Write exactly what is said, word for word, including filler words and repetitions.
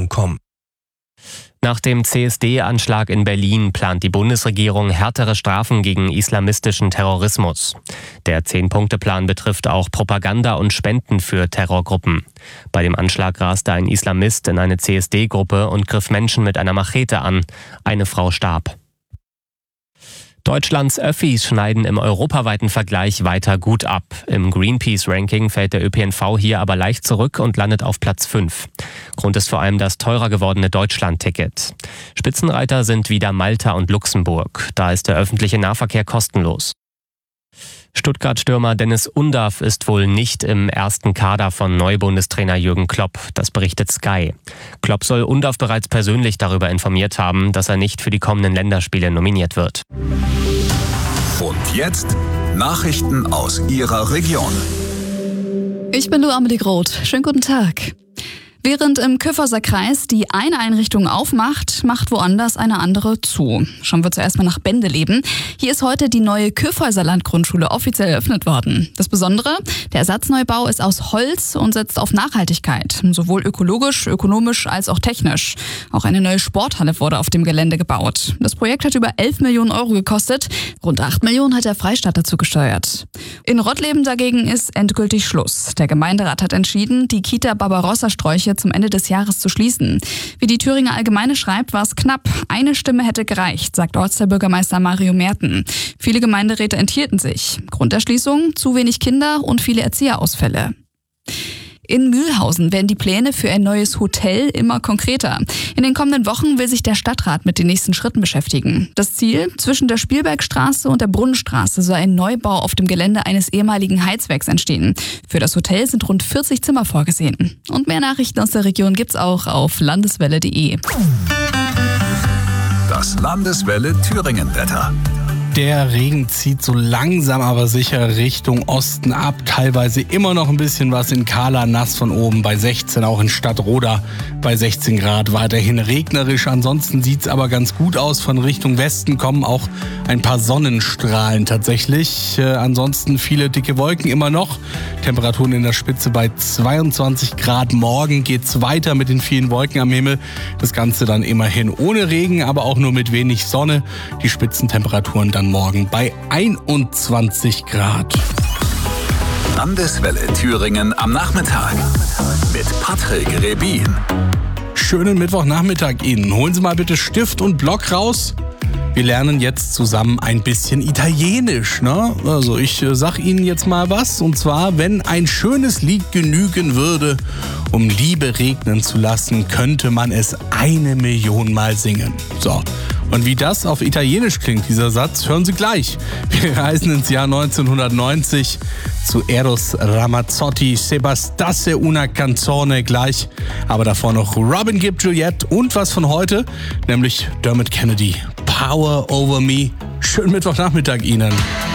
com. Nach dem C S D-Anschlag in Berlin plant die Bundesregierung härtere Strafen gegen islamistischen Terrorismus. Der Zehn-Punkte-Plan betrifft auch Propaganda und Spenden für Terrorgruppen. Bei dem Anschlag raste ein Islamist in eine C S D-Gruppe und griff Menschen mit einer Machete an. Eine Frau starb. Deutschlands Öffis schneiden im europaweiten Vergleich weiter gut ab. Im Greenpeace-Ranking fällt der Ö P N V hier aber leicht zurück und landet auf Platz fünf. Grund ist vor allem das teurer gewordene Deutschland-Ticket. Spitzenreiter sind wieder Malta und Luxemburg. Da ist der öffentliche Nahverkehr kostenlos. Stuttgart-Stürmer Dennis Undav ist wohl nicht im ersten Kader von Neubundestrainer Jürgen Klopp. Das berichtet Sky. Klopp soll Undav bereits persönlich darüber informiert haben, dass er nicht für die kommenden Länderspiele nominiert wird. Und jetzt Nachrichten aus Ihrer Region. Ich bin Lu Amelie Groth. Schönen guten Tag. Während im Kyffhäuser Kreis die eine Einrichtung aufmacht, macht woanders eine andere zu. Schauen wir zuerst mal nach Bendeleben. Hier ist heute die neue Kyffhäuser Landgrundschule offiziell eröffnet worden. Das Besondere, der Ersatzneubau ist aus Holz und setzt auf Nachhaltigkeit, sowohl ökologisch, ökonomisch als auch technisch. Auch eine neue Sporthalle wurde auf dem Gelände gebaut. Das Projekt hat über elf Millionen Euro gekostet. Rund acht Millionen hat der Freistaat dazu gesteuert. In Rottleben dagegen ist endgültig Schluss. Der Gemeinderat hat entschieden, die Kita Barbarossa-Sträuche zum Ende des Jahres zu schließen. Wie die Thüringer Allgemeine schreibt, war es knapp. Eine Stimme hätte gereicht, sagt Ortsteilbürgermeister Mario Merten. Viele Gemeinderäte enthielten sich. Grund der Schließung: zu wenig Kinder und viele Erzieherausfälle. In Mühlhausen werden die Pläne für ein neues Hotel immer konkreter. In den kommenden Wochen will sich der Stadtrat mit den nächsten Schritten beschäftigen. Das Ziel: zwischen der Spielbergstraße und der Brunnenstraße soll ein Neubau auf dem Gelände eines ehemaligen Heizwerks entstehen. Für das Hotel sind rund vierzig Zimmer vorgesehen. Und mehr Nachrichten aus der Region gibt's auch auf landeswelle punkt de. Das Landeswelle Thüringen-Wetter. Der Regen zieht so langsam aber sicher Richtung Osten ab. Teilweise immer noch ein bisschen was in Kahla, nass von oben bei sechzehn, auch in Stadtroda bei sechzehn Grad. Weiterhin regnerisch, ansonsten sieht's aber ganz gut aus. Von Richtung Westen kommen auch ein paar Sonnenstrahlen tatsächlich. Äh, ansonsten viele dicke Wolken immer noch. Temperaturen in der Spitze bei zweiundzwanzig Grad. Morgen geht's weiter mit den vielen Wolken am Himmel. Das Ganze dann immerhin ohne Regen, aber auch nur mit wenig Sonne. Die Spitzentemperaturen dann morgen bei einundzwanzig Grad. Landeswelle Thüringen am Nachmittag mit Patrick Rebin. Schönen Mittwochnachmittag Ihnen. Holen Sie mal bitte Stift und Block raus. Wir lernen jetzt zusammen ein bisschen Italienisch, ne? Also ich äh, sag Ihnen jetzt mal was. Und zwar, wenn ein schönes Lied genügen würde, um Liebe regnen zu lassen, könnte man es eine Million Mal singen. So. Und wie das auf Italienisch klingt, dieser Satz, hören Sie gleich. Wir reisen ins Jahr neunzehnhundertneunzig zu Eros Ramazzotti, Se bastasse una canzone gleich. Aber davor noch Robin Gibb, Juliette und was von heute, nämlich Dermot Kennedy, Power Over Me. Schönen Mittwochnachmittag Ihnen.